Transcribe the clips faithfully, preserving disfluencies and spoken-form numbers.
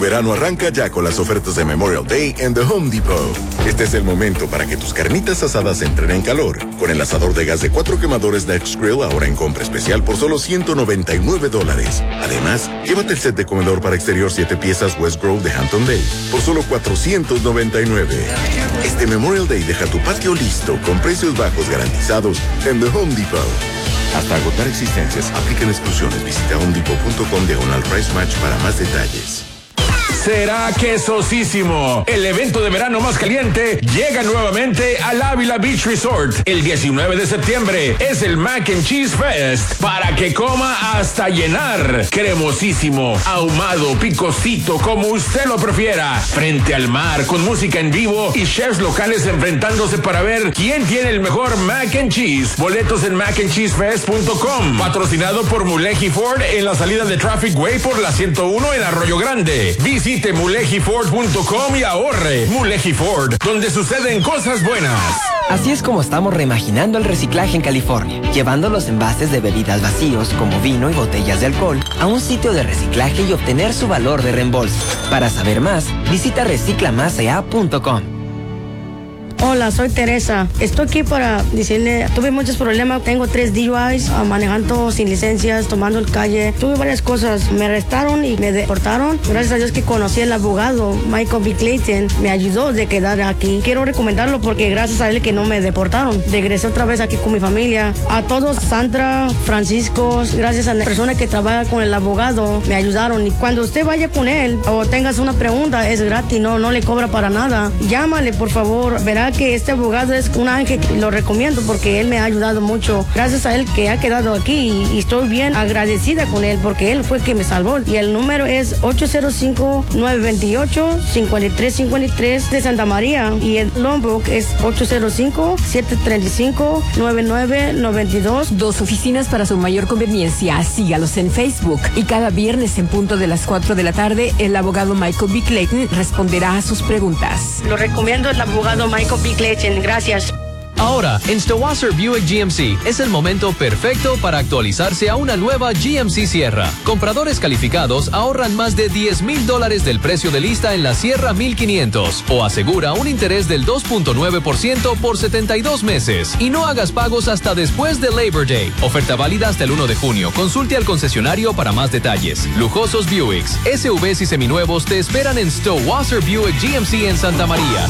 verano arranca ya con las ofertas de Memorial Day en The Home Depot. Este es el momento para que tus carnitas asadas entren en calor. Con el asador de gas de cuatro quemadores Next Grill ahora en compra especial por solo ciento noventa y nueve dólares. Además, llévate el set de comedor para exterior siete piezas West Grove de Hampton Bay por solo cuatrocientos noventa y nueve. Este Memorial Day deja tu patio listo con precios bajos garantizados en The Home Depot. Hasta agotar existencias, aplican exclusiones. Visita homedepot.com diagonal price match para más detalles. Será quesosísimo. El evento de verano más caliente llega nuevamente al Ávila Beach Resort. El diecinueve de septiembre es el Mac and Cheese Fest para que coma hasta llenar. Cremosísimo, ahumado, picosito, como usted lo prefiera. Frente al mar, con música en vivo y chefs locales enfrentándose para ver quién tiene el mejor Mac and Cheese. Boletos en mac and cheese fest punto com. Patrocinado por Muleggi Ford en la salida de Traffic Way por la ciento uno en Arroyo Grande. Visite muleggi ford punto com y ahorre. Muleggi Ford, donde suceden cosas buenas. Así es como estamos reimaginando el reciclaje en California, llevando los envases de bebidas vacíos, como vino y botellas de alcohol, a un sitio de reciclaje y obtener su valor de reembolso. Para saber más, visita recicla más e a punto com. Hola, soy Teresa. Estoy aquí para decirle, tuve muchos problemas. Tengo tres D U Is, uh, manejando sin licencias, tomando el calle. Tuve varias cosas. Me arrestaron y me deportaron. Gracias a Dios que conocí al abogado Michael B. Clayton. Me ayudó de quedar aquí. Quiero recomendarlo porque gracias a él que no me deportaron. Regresé otra vez aquí con mi familia. A todos, Sandra, Francisco, gracias a la persona que trabaja con el abogado, me ayudaron. Y cuando usted vaya con él o tengas una pregunta, es gratis, no, no le cobra para nada. Llámale, por favor. Verá que este abogado es un ángel, lo recomiendo porque él me ha ayudado mucho. Gracias a él que ha quedado aquí y, y estoy bien agradecida con él porque él fue el que me salvó. Y el número es ocho cero cinco, nueve dos ocho, cinco tres cinco tres de Santa María y el Lombok es ocho cero cinco, siete tres cinco, nueve nueve nueve dos. Dos oficinas para su mayor conveniencia. Sígalos en Facebook y cada viernes en punto de las cuatro de la tarde el abogado Michael B. Clayton responderá a sus preguntas. Lo recomiendo el abogado Michael B. Clayton. Gracias. Ahora, en Stowasser Buick G M C es el momento perfecto para actualizarse a una nueva G M C Sierra. Compradores calificados ahorran más de diez mil dólares del precio de lista en la Sierra mil quinientos o asegura un interés del dos punto nueve por ciento por setenta y dos meses y no hagas pagos hasta después de Labor Day. Oferta válida hasta el uno de junio. Consulte al concesionario para más detalles. Lujosos Buicks, S U Vs y seminuevos te esperan en Stowasser Buick G M C en Santa María.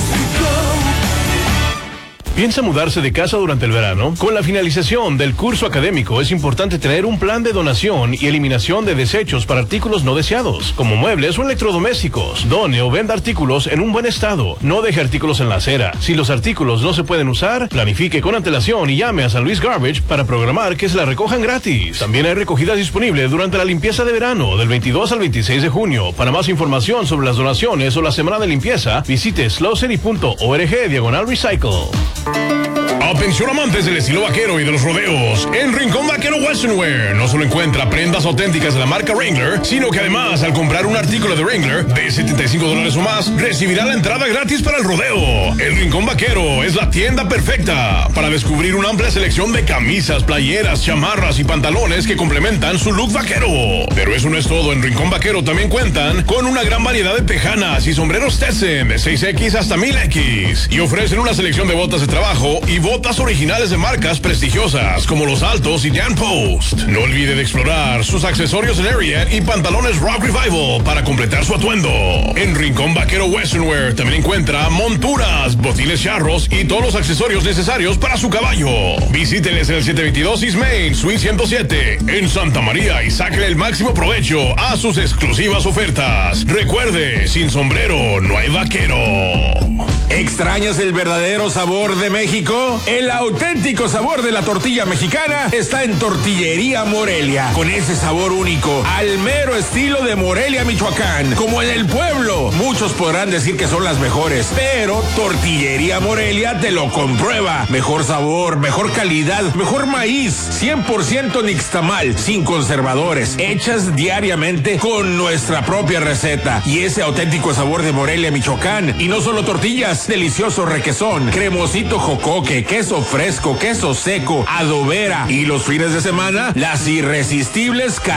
¿Piensa mudarse de casa durante el verano? Con la finalización del curso académico es importante tener un plan de donación y eliminación de desechos para artículos no deseados, como muebles o electrodomésticos. Done o venda artículos en un buen estado. No deje artículos en la acera. Si los artículos no se pueden usar, planifique con antelación y llame a San Luis Garbage para programar que se la recojan gratis. También hay recogidas disponibles durante la limpieza de verano del veintidós al veintiséis de junio. Para más información sobre las donaciones o la semana de limpieza, visite slow city punto org diagonal recycle. Atención amantes del estilo vaquero y de los rodeos. En Rincón Vaquero Western Wear no solo encuentra prendas auténticas de la marca Wrangler, sino que además al comprar un artículo de Wrangler de setenta y cinco dólares o más, recibirá la entrada gratis para el rodeo. El Rincón Vaquero es la tienda perfecta para descubrir una amplia selección de camisas, playeras, chamarras y pantalones que complementan su look vaquero. Pero eso no es todo. En Rincón Vaquero también cuentan con una gran variedad de tejanas y sombreros Tessen de seis equis hasta mil equis y ofrecen una selección de botas de trabajo y botas originales de marcas prestigiosas como Los Altos y Dan Post. No olvide de explorar sus accesorios en Ariat y pantalones Rock Revival para completar su atuendo. En Rincón Vaquero Western Wear también encuentra monturas, botines charros y todos los accesorios necesarios para su caballo. Visítenles en el setecientos veintidós East Main, Suite ciento siete, en Santa María y sáquenle el máximo provecho a sus exclusivas ofertas. Recuerde, sin sombrero no hay vaquero. ¿Extrañas el verdadero sabor de México? El auténtico sabor de la tortilla mexicana está en Tortillería Morelia, con ese sabor único, al mero estilo de Morelia, Michoacán. Como en el pueblo, muchos podrán decir que son las mejores, pero Tortillería Morelia te lo comprueba. Mejor sabor, mejor calidad, mejor maíz, cien por ciento nixtamal, sin conservadores, hechas diariamente con nuestra propia receta. Y ese auténtico sabor de Morelia, Michoacán. Y no solo tortillas, delicioso requesón, cremosito jocoque, queso fresco, queso seco, adobera y los fines de semana, las irresistibles